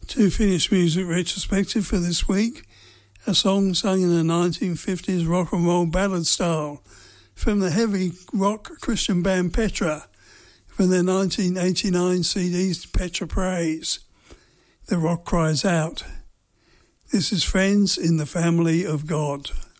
To finish music retrospective for this week, a song sung in the 1950s rock and roll ballad style from the heavy rock Christian band Petra from their 1989 CDs Petra Praise. The rock cries out, "This is Friends in the Family of God."